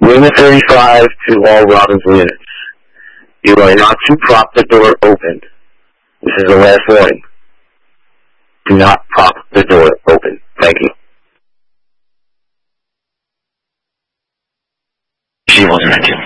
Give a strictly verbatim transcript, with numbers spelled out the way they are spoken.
Unit thirty-five to all Robinson units. You are not to prop the door open. This is the last warning. Do not prop the door open. Thank you. She wasn't a